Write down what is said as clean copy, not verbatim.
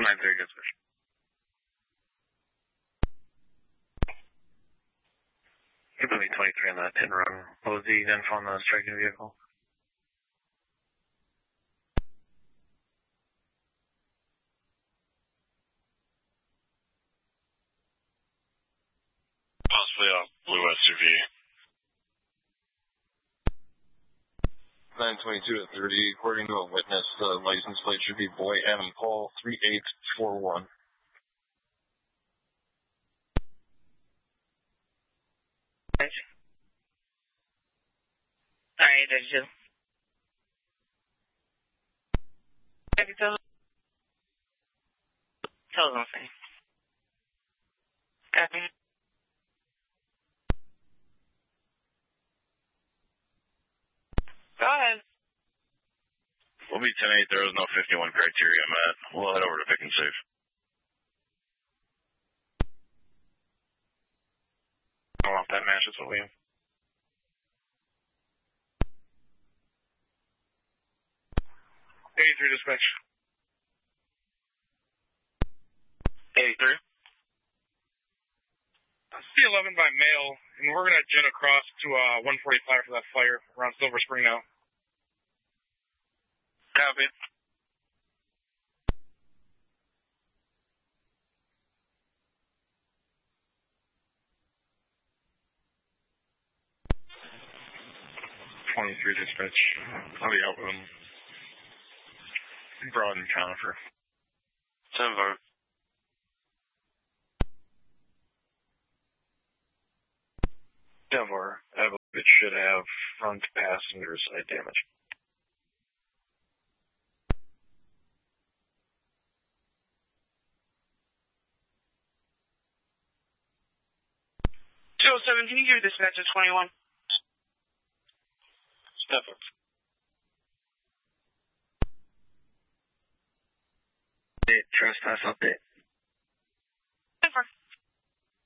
9-3, dispatch. Give me 23 on that 10 run. What was the info on the striking vehicle? Possibly a blue SUV. 922 at 30. According to a witness, the license plate should be Boy Adam Paul 3841. Alright, there's you. Tell them thing. Copy. Go ahead. We'll be 10-8. There was no 51 criteria met. We'll head over to Pick and Save. I don't know if that matches what we have. 83 dispatch. 83. C11 by mail, and we're going to jet across to 145 for that fire around Silver Spring now. Copy. Dispatch. I'll be out with them. Broad and Conifer. 10-4. Denver, it should have front passenger side damage. Can you give dispatch at 21? Step up. Trespass update.